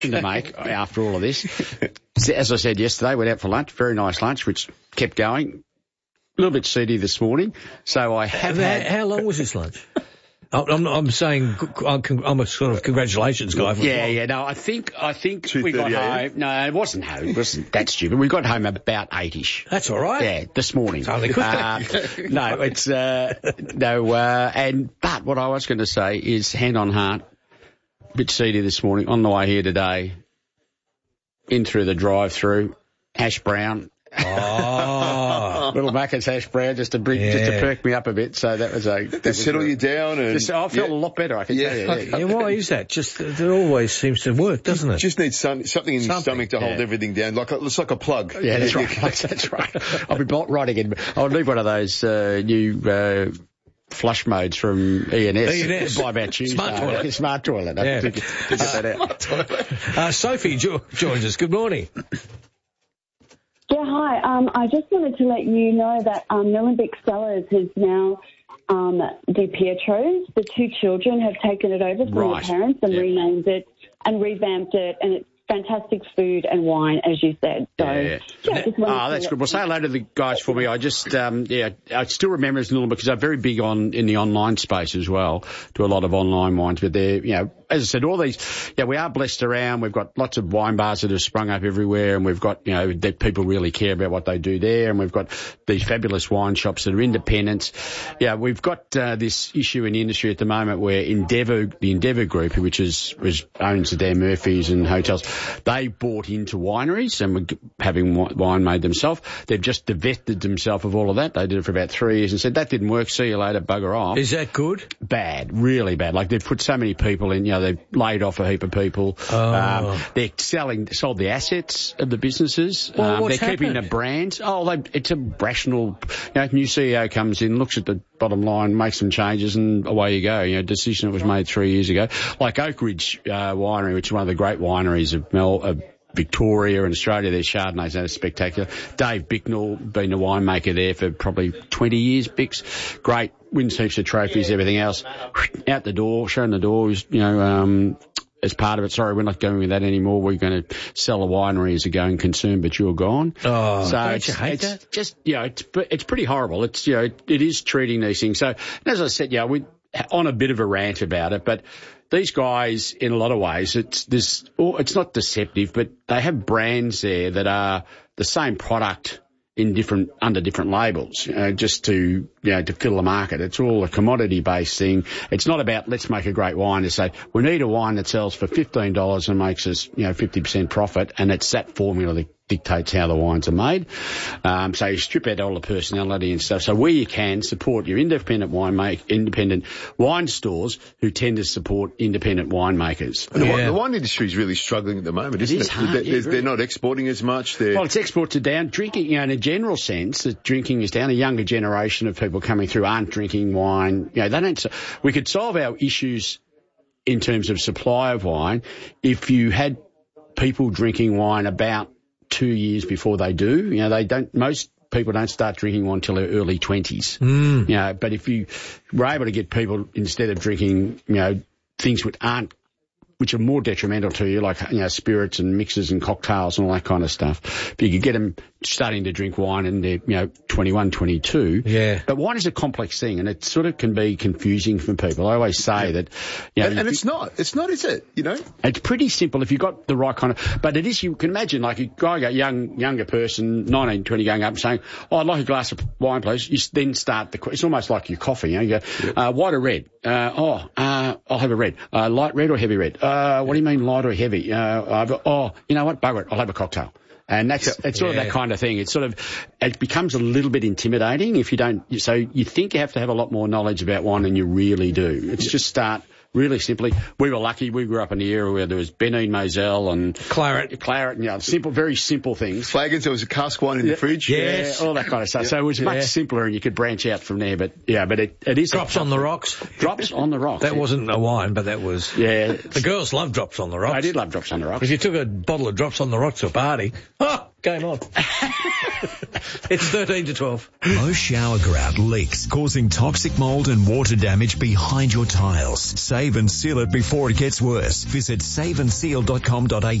to make after all of this. As I said yesterday, went out for lunch, very nice lunch, which kept going. A little bit seedy this morning, so I have had... How long was this lunch? I'm saying I'm a sort of congratulations guy. No, I think we got home. No, it wasn't home. It wasn't that stupid. We got home about 8ish. That's all right. Yeah, this morning. It's only good. No, it's but what I was going to say is, hand on heart, a bit seedy this morning on the way here today. In through the drive-through, hash brown. Oh, little Macca's hash brown just to perk me up a bit. So that was to settle you down. And I felt a lot better. I can tell you. Yeah, why is that? Just it always seems to work, doesn't it? Just need something in your stomach to hold everything down. It's like a plug. Yeah, that's right. That's right. I'll be writing in. I'll leave one of those new. Flush modes from E&S by about Tuesday. Smart toilet. Yeah. To get that out. Sophie joins us. Good morning. Yeah, hi. I just wanted to let you know that Millenbeek Cellars has now Di Pietro's. The two children have taken it over from the parents and renamed it and revamped it, and it's fantastic food and wine, as you said. So, that's good. Well, say hello to the guys for me. I just, I still remember it's because they're very big in the online space as well. Do a lot of online wines, but they're, as I said, all these, we are blessed around. We've got lots of wine bars that have sprung up everywhere, and we've got, that people really care about what they do there, and we've got these fabulous wine shops that are independents. Yeah, we've got this issue in the industry at the moment where the Endeavour Group, which owns the Dan Murphy's and hotels, they bought into wineries and were having wine made themselves. They've just divested themselves of all of that. They did it for about 3 years and said, that didn't work, see you later, bugger off. Is that good? Bad, really bad. Like, they've put so many people in, they've laid off a heap of people. They're sold the assets of the businesses. Well, they're keeping the brands. It's a rational, new CEO comes in, looks at the bottom line, makes some changes, and away you go. Decision that was made 3 years ago. Like Oak Ridge Winery, which is one of the great wineries of Victoria and Australia, their Chardonnays are spectacular. Dave Bicknell, been the winemaker there for probably 20 years, Bicks. Great, wins heaps of trophies, everything else. Out the door, showing the door, as part of it. Sorry, we're not going with that anymore. We're going to sell a winery as a going concern, but you're gone. Oh, so don't you hate that? Just, it's pretty horrible. It's, it is treating these things. So, as I said, we're on a bit of a rant about it, but these guys, in a lot of ways, it's not deceptive, but they have brands there that are the same product under different labels, just to fill the market. It's all a commodity-based thing. It's not about let's make a great wine to say we need a wine that sells for $15 and makes us 50% profit, and it's that formula that dictates how the wines are made. So you strip out all the personality and stuff. So where you can, support your independent wine stores who tend to support independent winemakers. The wine industry is really struggling at the moment, isn't it? Hard, they're not exporting as much. Well, it's exports are down. Drinking, in a general sense, that drinking is down. A younger generation of people coming through aren't drinking wine. They don't. We could solve our issues in terms of supply of wine if you had people drinking wine about 2 years before they do. Most people don't start drinking wine until their early 20s. But if you were able to get people, instead of drinking, things which are more detrimental to you, like, spirits and mixers and cocktails and all that kind of stuff. If you could get them starting to drink wine and they're, 21, 22. Yeah. But wine is a complex thing, and it sort of can be confusing for people. I always say that, and it's not, is it? It's pretty simple if you've got the right kind of, but it is, you can imagine, like, a younger person, 19, 20, going up and saying, I'd like a glass of wine, please. You then start it's almost like your coffee, you go, white or red? I'll have a red. Light red or heavy red? What do you mean light or heavy? You know what? Bugger it. I'll have a cocktail. And it's sort of that kind of thing. It becomes a little bit intimidating if you don't, so you think you have to have a lot more knowledge about wine than you really do. It's just start really simply. We were lucky. We grew up in the era where there was Benin Moselle and Claret, simple, very simple things. Flagons, there was a cask wine in the fridge. Yes. Yeah, all that kind of stuff. So it was much simpler, and you could branch out from there. But it is drops on the rocks. Drops on the rocks. That wasn't a wine, but that was. Yeah. The girls loved drops on the rocks. I did love drops on the rocks. If you took a bottle of drops on the rocks to a party, Game on. It's 13 to 12. Low shower grout leaks, causing toxic mold and water damage behind your tiles. Save and seal it before it gets worse. Visit saveandseal.com.au.